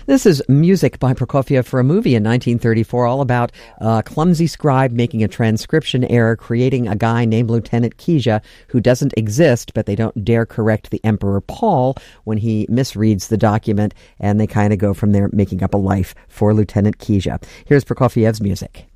This is music by Prokofiev for a movie in 1934, all about a clumsy scribe making a transcription error, creating a guy named Lieutenant Kija who doesn't exist, but they don't dare correct the Emperor Paul when he misreads the document, and they kind of go from there making up a life for Lieutenant Kija. Here's Prokofiev's music.